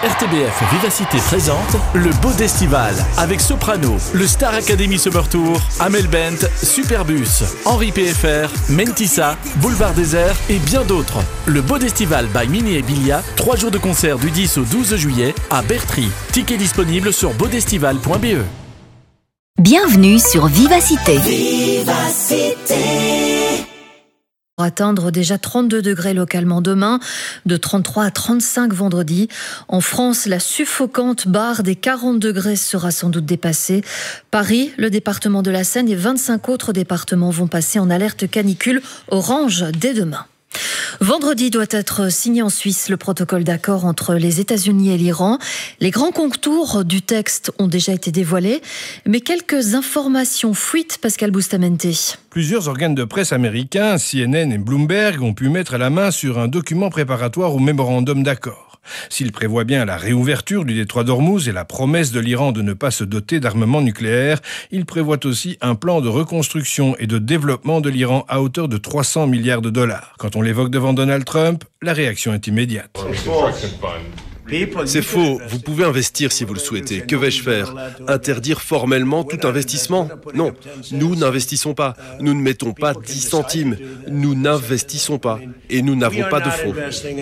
RTBF Vivacité présente le Beau d'Estival avec Soprano, le Star Academy Summer Tour, Amel Bent, Superbus, Henri PFR, Mentissa, Boulevard Désert et bien d'autres. Le Beau d'Estival by Mini et Bilia, 3 jours de concert du 10 au 12 juillet à Bertry. Tickets disponibles sur beaudestival.be. Bienvenue sur Vivacité. Pour atteindre déjà 32 degrés localement demain, de 33 à 35 vendredi. En France, la suffocante barre des 40 degrés sera sans doute dépassée. Paris, le département de la Seine et 25 autres départements vont passer en alerte canicule orange dès demain. Vendredi doit être signé en Suisse le protocole d'accord entre les États-Unis et l'Iran. Les grands contours du texte ont déjà été dévoilés, mais quelques informations fuitent, Pascal Bustamante. Plusieurs organes de presse américains, CNN et Bloomberg, ont pu mettre la main sur un document préparatoire au mémorandum d'accord. S'il prévoit bien la réouverture du détroit d'Ormuz et la promesse de l'Iran de ne pas se doter d'armement nucléaire, il prévoit aussi un plan de reconstruction et de développement de l'Iran à hauteur de 300 milliards de dollars. Quand on l'évoque devant Donald Trump, la réaction est immédiate. C'est faux, vous pouvez investir si vous le souhaitez. Que vais-je faire? Interdire formellement tout investissement? Non, nous n'investissons pas. Nous ne mettons pas 10 centimes. Nous n'investissons pas. Et nous n'avons pas de fonds.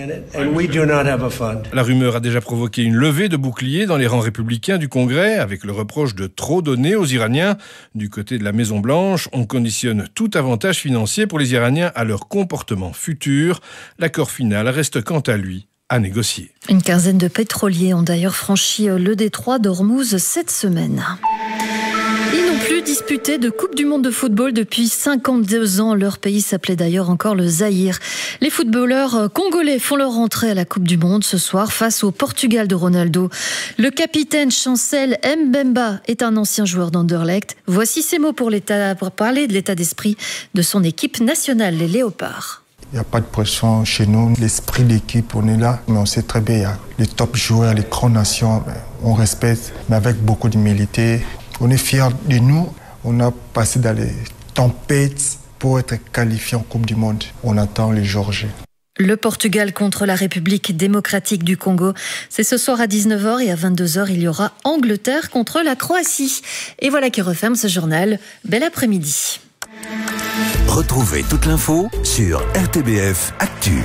La rumeur a déjà provoqué une levée de boucliers dans les rangs républicains du Congrès, avec le reproche de trop donner aux Iraniens. Du côté de la Maison-Blanche, on conditionne tout avantage financier pour les Iraniens à leur comportement futur. L'accord final reste quant à lui à négocier. Une quinzaine de pétroliers ont d'ailleurs franchi le détroit d'Ormuz cette semaine. Ils n'ont plus disputé de Coupe du Monde de football depuis 52 ans. Leur pays s'appelait d'ailleurs encore le Zaïre. Les footballeurs congolais font leur entrée à la Coupe du Monde ce soir face au Portugal de Ronaldo. Le capitaine Chancel Mbemba est un ancien joueur d'Anderlecht. Voici ses mots pour parler de l'état d'esprit de son équipe nationale, les Léopards. Il n'y a pas de pression chez nous. L'esprit d'équipe, on est là. Mais on sait très bien, il y a les top joueurs, les grandes nations. On respecte, mais avec beaucoup d'humilité. On est fiers de nous. On a passé dans les tempêtes pour être qualifiés en Coupe du Monde. On attend les Georgiens. Le Portugal contre la République démocratique du Congo. C'est ce soir à 19h et à 22h, il y aura Angleterre contre la Croatie. Et voilà qui referme ce journal. Bel après-midi. Retrouvez toute l'info sur RTBF Actu.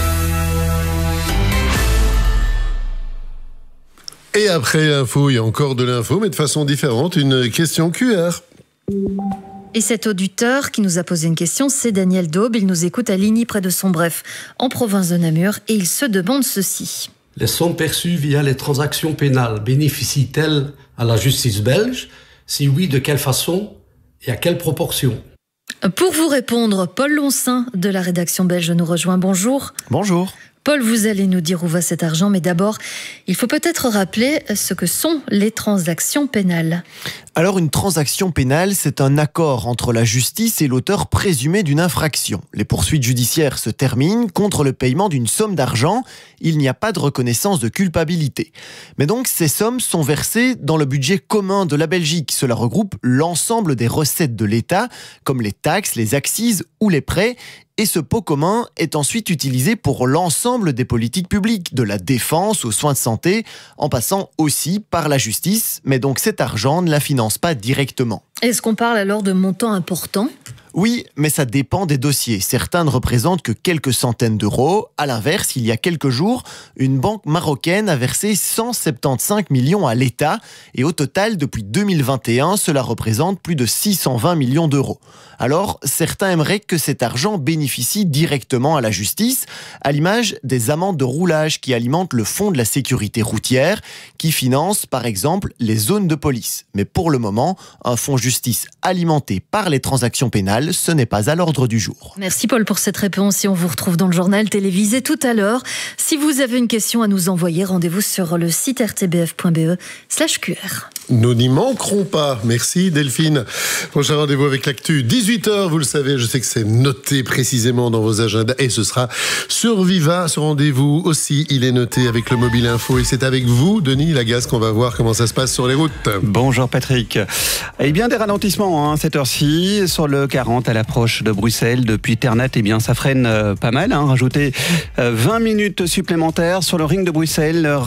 Et après l'info, il y a encore de l'info, mais de façon différente, une question QR. Et cet auditeur qui nous a posé une question, c'est Daniel Daube. Il nous écoute à Ligny, près de Sombref, en province de Namur, et il se demande ceci. Les sommes perçues via les transactions pénales bénéficient-elles à la justice belge? Si oui, de quelle façon et à quelle proportion? Pour vous répondre, Paul Loncin de la rédaction belge nous rejoint. Bonjour. Bonjour. Paul, vous allez nous dire où va cet argent, mais d'abord, il faut peut-être rappeler ce que sont les transactions pénales. Alors, une transaction pénale, c'est un accord entre la justice et l'auteur présumé d'une infraction. Les poursuites judiciaires se terminent contre le paiement d'une somme d'argent. Il n'y a pas de reconnaissance de culpabilité. Mais donc, ces sommes sont versées dans le budget commun de la Belgique. Cela regroupe l'ensemble des recettes de l'État, comme les taxes, les accises ou les prêts. Et ce pot commun est ensuite utilisé pour l'ensemble des politiques publiques, de la défense aux soins de santé, en passant aussi par la justice. Mais donc cet argent ne la finance pas directement. Est-ce qu'on parle alors de montants importants ? Oui, mais ça dépend des dossiers. Certains ne représentent que quelques centaines d'euros. À l'inverse, il y a quelques jours, une banque marocaine a versé 175 millions à l'État. Et au total, depuis 2021, cela représente plus de 620 millions d'euros. Alors, certains aimeraient que cet argent bénéficie directement à la justice, à l'image des amendes de roulage qui alimentent le fonds de la sécurité routière, qui finance, par exemple, les zones de police. Mais pour le moment, un fonds justice alimenté par les transactions pénales, ce n'est pas à l'ordre du jour. Merci Paul pour cette réponse et on vous retrouve dans le journal télévisé tout à l'heure. Si vous avez une question à nous envoyer, rendez-vous sur le site rtbf.be/QR. Nous n'y manquerons pas. Merci Delphine. Prochain rendez-vous avec l'actu. 18h, vous le savez, je sais que c'est noté précisément dans vos agendas et ce sera sur Viva. Ce rendez-vous aussi, il est noté avec le mobile info et c'est avec vous, Denis Lagasse, qu'on va voir comment ça se passe sur les routes. Bonjour Patrick. Eh bien, des ralentissements cette heure-ci sur le 40 à l'approche de Bruxelles. Depuis Ternat, eh bien, ça freine pas mal. Rajoutez 20 minutes supplémentaires sur le ring de Bruxelles.